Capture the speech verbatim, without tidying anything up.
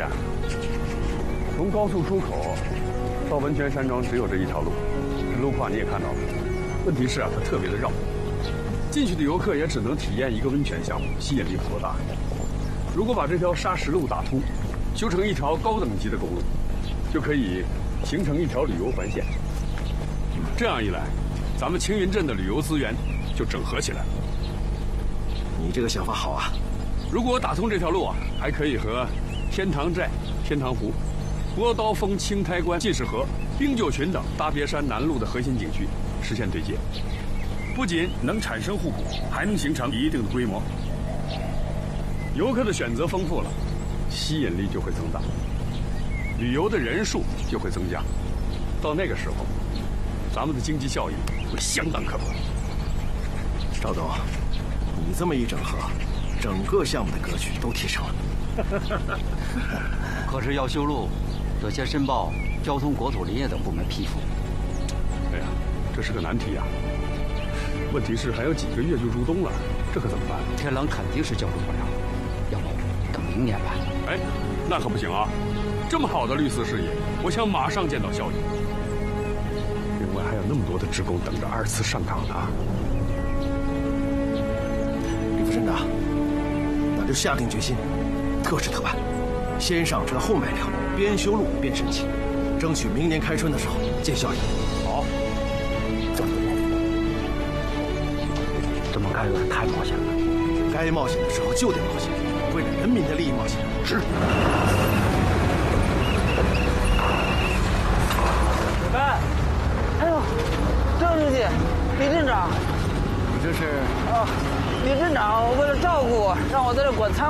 啊，从高速出口到温泉山庄只有这一条路，路况你也看到了。问题是啊，它特别的绕，进去的游客也只能体验一个温泉项目，吸引力不够大。如果把这条砂石路打通，修成一条高等级的公路，就可以形成一条旅游环线。这样一来，咱们青云镇的旅游资源就整合起来了。 你这个想法好啊！ 如果打通这条路啊，还可以和天堂寨、天堂湖、波刀峰、青苔关、进士河、冰九群等大别山南麓的核心景区实现对接，不仅能产生互补，还能形成一定的规模。游客的选择丰富了，吸引力就会增大，旅游的人数就会增加。到那个时候，咱们的经济效益会相当可观。 赵总，你这么一整合，整个项目的格局都提升了。 可是要修路，得先申报交通、国土、林业等部门批复。 哎呀，这是个难题啊！问题是还有几个月就入冬了，这可怎么办？ 天冷肯定是交通不了，要不等明年吧？ 哎，那可不行啊！这么好的绿色事业，我想马上见到效益。另外还有那么多的职工等着二次上岗呢。 李副镇长，那就下定决心，特事特办，先上车后买粮，边修路边申请，争取明年开春的时候见效益。 好， 这么干有点太冒险了。 该冒险的时候就得冒险，为了人民的利益冒险。 是。 哎，哎呦，郑书记，李镇长， 你这是？ 啊，李镇长为了照顾我，让我在这管仓。